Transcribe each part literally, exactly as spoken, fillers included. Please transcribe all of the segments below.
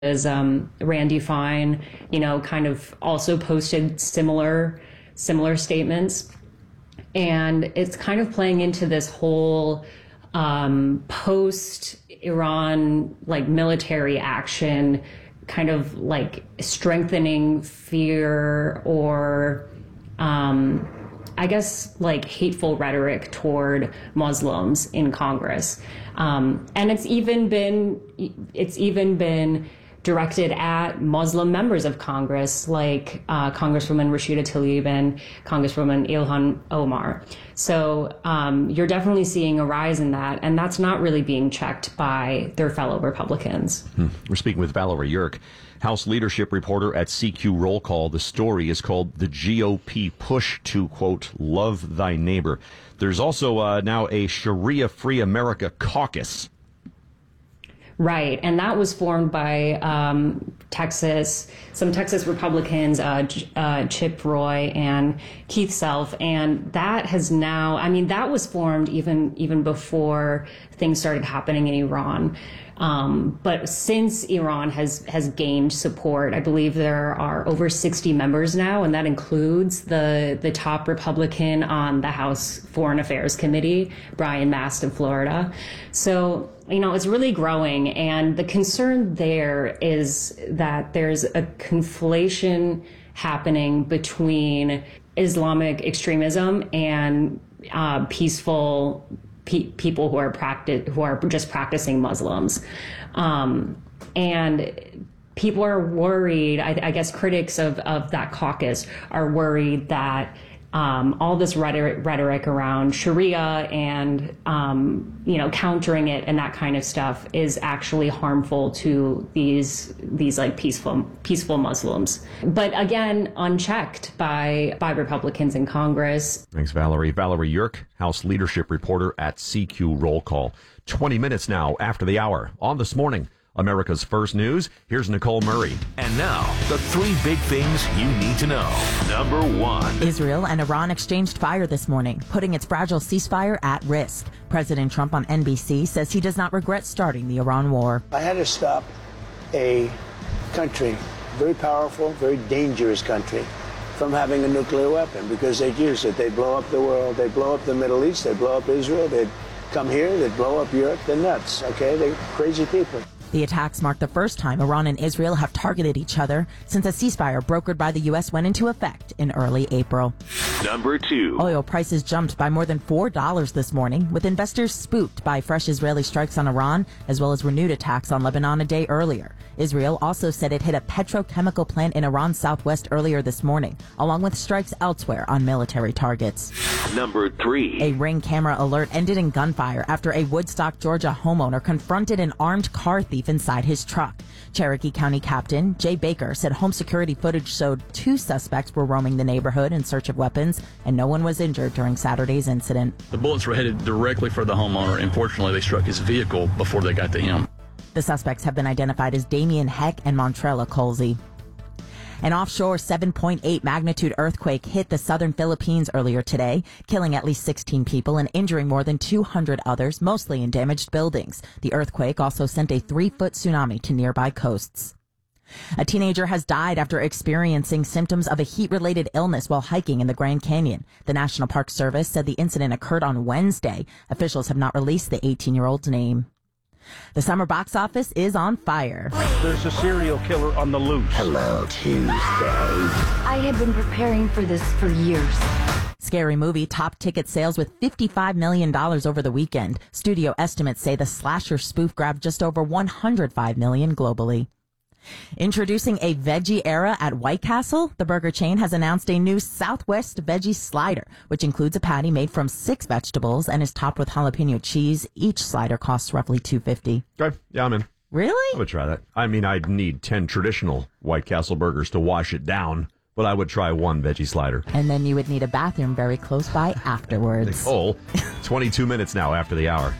As um, Randy Fine, you know, kind of also posted similar similar statements. And it's kind of playing into this whole um, post-Iran, like, military action, kind of like strengthening fear or, um, I guess, like, hateful rhetoric toward Muslims in Congress. Um, and it's even been, it's even been directed at Muslim members of Congress, like uh, Congresswoman Rashida Tlaib and Congresswoman Ilhan Omar. So um, you're definitely seeing a rise in that, and that's not really being checked by their fellow Republicans. Hmm. We're speaking with Valerie Yerk, House leadership reporter at C Q Roll Call. The story is called "The G O P Push to, quote, Love Thy Neighbor." There's also uh, now a Sharia-Free America caucus. Right, and that was formed by um, Texas, some Texas Republicans, uh, uh, Chip Roy and Keith Self, and that has now, I mean, that was formed even even before things started happening in Iran. Um, but since Iran has has gained support, I believe there are over sixty members now, and that includes the the top Republican on the House Foreign Affairs Committee, Brian Mast of Florida. So, you know, it's really growing, and the concern there is that there's a conflation happening between Islamic extremism and uh, peaceful pe- people who are practice who are just practicing Muslims, um, and people are worried. I, I guess critics of of that caucus are worried that Um, all this rhetoric, rhetoric around Sharia and, um, you know, countering it and that kind of stuff is actually harmful to these these like peaceful peaceful Muslims. But again, unchecked by by Republicans in Congress. Thanks, Valerie. Valerie Yerk, House leadership reporter at C Q Roll Call. twenty minutes now after the hour on This Morning, America's First News. Here's Nicole Murray. And now, the three big things you need to know. Number one. Israel and Iran exchanged fire this morning, putting its fragile ceasefire at risk. President Trump on N B C says he does not regret starting the Iran war. I had to stop a country, very powerful, very dangerous country, from having a nuclear weapon because they'd use it. They'd blow up the world. They'd blow up the Middle East. They'd blow up Israel. They'd come here. They'd blow up Europe. They're nuts, okay? They're crazy people. The attacks mark the first time Iran and Israel have targeted each other since a ceasefire brokered by the U S went into effect in early April. Number two. Oil prices jumped by more than four dollars this morning, with investors spooked by fresh Israeli strikes on Iran, as well as renewed attacks on Lebanon a day earlier. Israel also said it hit a petrochemical plant in Iran's southwest earlier this morning, along with strikes elsewhere on military targets. Number three. A Ring camera alert ended in gunfire after a Woodstock, Georgia homeowner confronted an armed car thief inside his truck. Cherokee County Captain Jay Baker said home security footage showed two suspects were roaming the neighborhood in search of weapons, and no one was injured during Saturday's incident. The bullets were headed directly for the homeowner. Unfortunately, they struck his vehicle before they got to him. The suspects have been identified as Damian Heck and Montrella Colsey. An offshore seven point eight magnitude earthquake hit the southern Philippines earlier today, killing at least sixteen people and injuring more than two hundred others, mostly in damaged buildings. The earthquake also sent a three-foot tsunami to nearby coasts. A teenager has died after experiencing symptoms of a heat-related illness while hiking in the Grand Canyon. The National Park Service said the incident occurred on Wednesday. Officials have not released the eighteen-year-old's name. The summer box office is on fire. There's a serial killer on the loose. Hello, Tuesday. I have been preparing for this for years. Scary Movie topped ticket sales with fifty-five million dollars over the weekend. Studio estimates say the slasher spoof grabbed just over one hundred five million dollars globally. Introducing a veggie era at White Castle, the burger chain has announced a new Southwest Veggie Slider, which includes a patty made from six vegetables and is topped with jalapeno cheese. Each slider costs roughly two dollars and fifty cents. Okay, yeah, I'm in. Really? I would try that. I mean, I'd need ten traditional White Castle burgers to wash it down, but I would try one veggie slider. And then you would need a bathroom very close by afterwards. Nicole, twenty-two minutes now after the hour.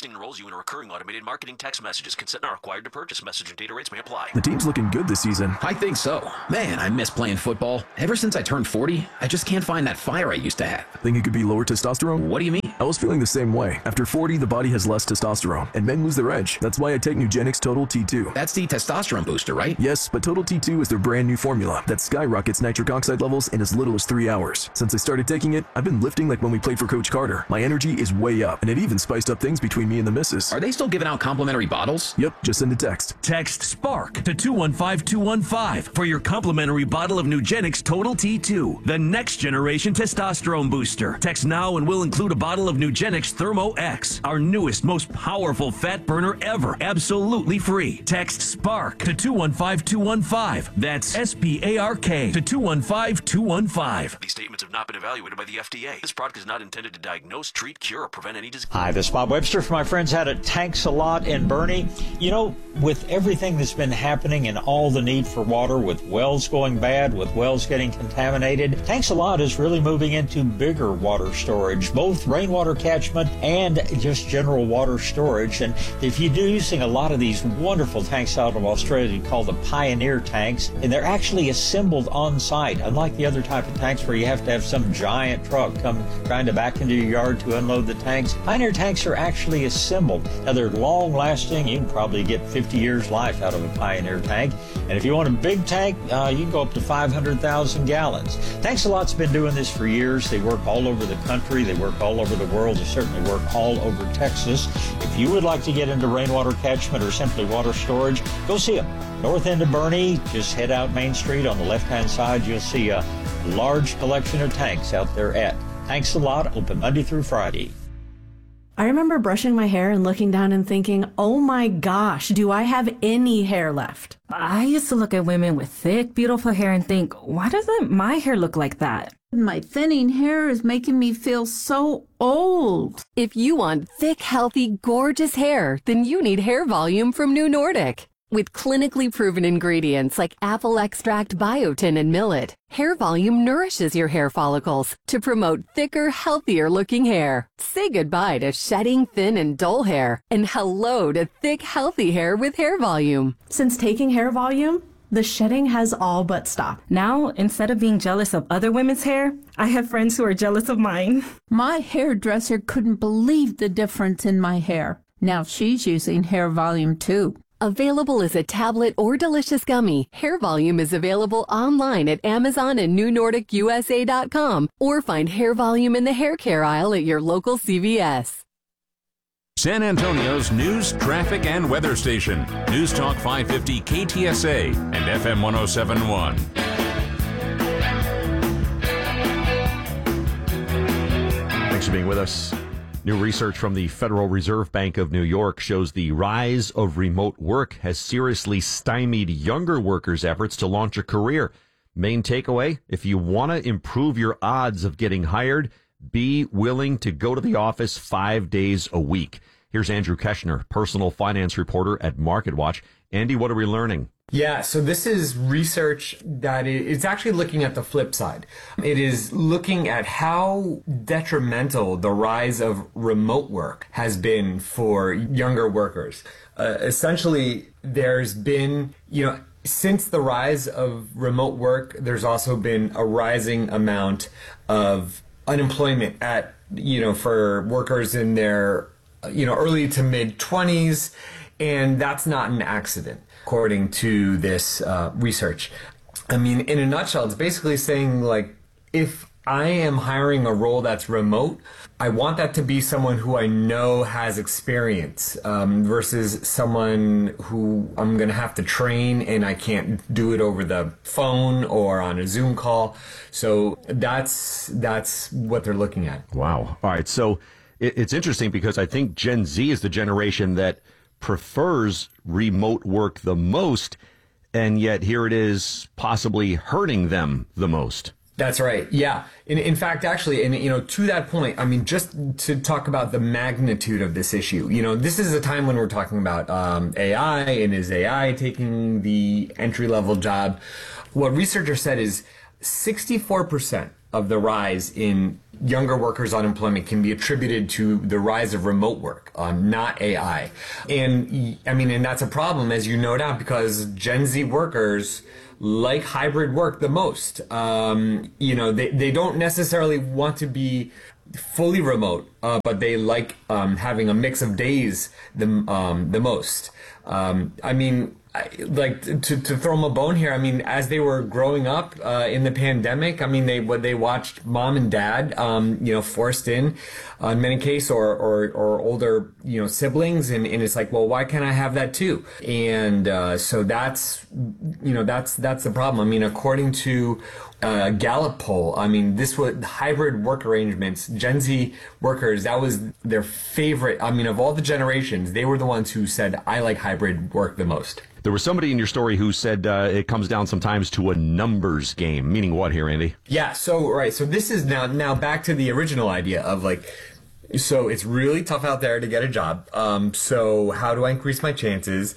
Texting enrolls you in a recurring automated marketing text messages. Consent not required to purchase. Message and data rates may apply. The team's looking good this season. I think so. Man, I miss playing football. Ever since I turned forty, I just can't find that fire I used to have. Think it could be lower testosterone? What do you mean? I was feeling the same way. After forty, the body has less testosterone, and men lose their edge. That's why I take Nugenix Total T two. That's the testosterone booster, right? Yes, but Total T two is their brand new formula that skyrockets nitric oxide levels in as little as three hours. Since I started taking it, I've been lifting like when we played for Coach Carter. My energy is way up, and it even spiced up things between me and the missus. Are they still giving out complimentary bottles? Yep, just send a text. Text SPARK to two one five two one five for your complimentary bottle of Nugenix Total T two, the next generation testosterone booster. Text now and we'll include a bottle of Nugenix Thermo X, our newest, most powerful fat burner ever, absolutely free. Text SPARK to two one five two one five. That's S P A R K to two one five two one five. These statements have not been evaluated by the F D A. This product is not intended to diagnose, treat, cure, or prevent any disease. Hi, this is Bob Webster from my friends out at Tanks a Lot in Bernie. You know, with everything that's been happening and all the need for water, with wells going bad, with wells getting contaminated, Tanks a Lot is really moving into bigger water storage, both rainwater catchment and just general water storage. And if you're using a lot of these wonderful tanks out of Australia called the Pioneer tanks, and they're actually assembled on site, unlike the other type of tanks where you have to have some giant truck come trying to back into your yard to unload the tanks. Pioneer tanks are actually assembled. Now they're long lasting. You can probably get fifty years life out of a Pioneer tank. And if you want a big tank, uh, you can go up to five hundred thousand gallons. Tanks a Lot's been doing this for years. They work all over the country. They work all over the world. They certainly work all over Texas. If you would like to get into rainwater catchment or simply water storage, go see them. North end of Bernie, just head out Main Street. On the left-hand side, you'll see a large collection of tanks out there at Tanks a Lot, open Monday through Friday. I remember brushing my hair and looking down and thinking, oh my gosh, do I have any hair left? I used to look at women with thick, beautiful hair and think, why doesn't my hair look like that? My thinning hair is making me feel so old. If you want thick, healthy, gorgeous hair, then you need Hair Volume from New Nordic. With clinically proven ingredients like apple extract, biotin, and millet, Hair Volume nourishes your hair follicles to promote thicker, healthier-looking hair. Say goodbye to shedding, thin, and dull hair, and hello to thick, healthy hair with Hair Volume. Since taking Hair Volume, the shedding has all but stopped. Now, instead of being jealous of other women's hair, I have friends who are jealous of mine. My hairdresser couldn't believe the difference in my hair. Now she's using Hair Volume too. Available as a tablet or delicious gummy, Hair Volume is available online at Amazon and New Nordic U S A dot com, or find Hair Volume in the hair care aisle at your local C V S. San Antonio's news, traffic, and weather station. News Talk five fifty K T S A and F M one oh seven point one. Thanks for being with us. New research from the Federal Reserve Bank of New York shows the rise of remote work has seriously stymied younger workers' efforts to launch a career. Main takeaway, if you want to improve your odds of getting hired, be willing to go to the office five days a week. Here's Andrew Keshner, personal finance reporter at MarketWatch. Andy, what are we learning? Yeah, so this is research that is actually looking at the flip side. It is looking at how detrimental the rise of remote work has been for younger workers. Uh, essentially, there's been, you know, since the rise of remote work, there's also been a rising amount of unemployment at, you know, for workers in their, you know, early to mid twenties. And that's not an accident, according to this uh, research. I mean, in a nutshell, it's basically saying, like, if I am hiring a role that's remote, I want that to be someone who I know has experience um, versus someone who I'm going to have to train and I can't do it over the phone or on a Zoom call. So that's that's what they're looking at. Wow. All right. So it, it's interesting because I think Gen Z is the generation that prefers remote work the most, and yet here it is possibly hurting them the most. That's right. Yeah. In, in fact, actually, and, you know, to that point, I mean, just to talk about the magnitude of this issue, you know, this is a time when we're talking about um, A I, and is A I taking the entry level job? What researchers said is sixty-four percent of the rise in younger workers' unemployment can be attributed to the rise of remote work, um, not A I. And I mean, and that's a problem, as you note out, because Gen Z workers like hybrid work the most. Um, you know, they, they don't necessarily want to be fully remote, uh, but they like um, having a mix of days the, um, the most. Um, I mean, I, like to, to throw them a bone here. I mean, as they were growing up uh, in the pandemic, I mean, they what they watched mom and dad, um, you know, forced in, uh, in many cases, or, or or older, you know, siblings, and, and it's like, well, why can't I have that too? And uh, so that's, you know, that's that's the problem. I mean, according to uh, Gallup poll, I mean, this was hybrid work arrangements. Gen Z workers, that was their favorite. I mean, of all the generations, they were the ones who said, I like hybrid work the most. There was somebody in your story who said uh, it comes down sometimes to a numbers game. Meaning what here, Andy? Yeah, so, right. So this is now, now back to the original idea of like, so it's really tough out there to get a job. Um, so how do I increase my chances?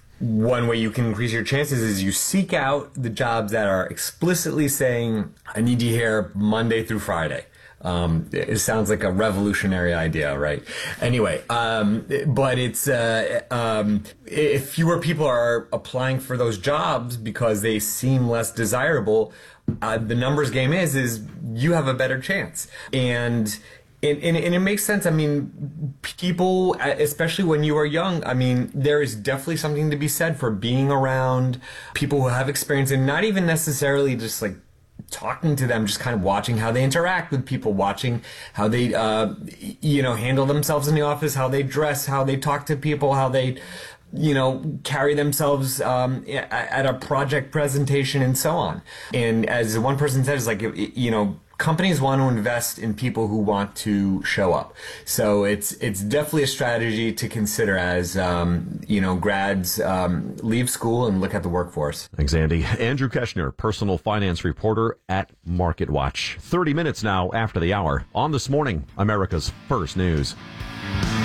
One way you can increase your chances is you seek out the jobs that are explicitly saying, I need you here Monday through Friday. Um, it sounds like a revolutionary idea, right? Anyway, um, but it's, uh, um, if fewer people are applying for those jobs because they seem less desirable, uh, the numbers game is, is you have a better chance. And, and, and, and it makes sense. I mean, people, especially when you are young, I mean, there is definitely something to be said for being around people who have experience and not even necessarily just like talking to them, just kind of watching how they interact with people, watching how they, uh, you know, handle themselves in the office, how they dress, how they talk to people, how they, you know, carry themselves um, at a project presentation and so on. And as one person said, it's like, you know, companies want to invest in people who want to show up. So it's it's definitely a strategy to consider as, um, you know, grads um, leave school and look at the workforce. Thanks, Andy. Andrew Keshner, personal finance reporter at MarketWatch. thirty minutes now after the hour on This Morning, America's First News.